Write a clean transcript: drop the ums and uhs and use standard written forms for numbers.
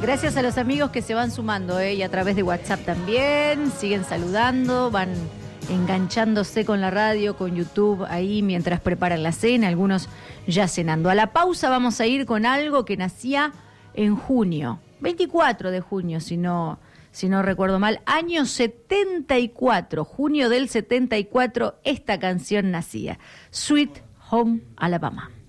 Gracias a los amigos que se van sumando, y a través de WhatsApp también, siguen saludando, van enganchándose con la radio, con YouTube ahí mientras preparan la cena, algunos ya cenando. A la pausa vamos a ir con algo que nacía en junio, 24 de junio, si no recuerdo mal, año 74, junio del 74, esta canción nacía, Sweet Home Alabama.